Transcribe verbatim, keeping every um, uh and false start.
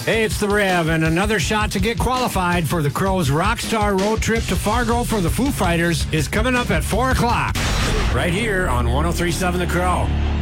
Hey, it's the Rev, and another shot to get qualified for the Crow's Rockstar road trip to Fargo for the Foo Fighters is coming up at four o'clock, right here on one oh three point seven The Crow.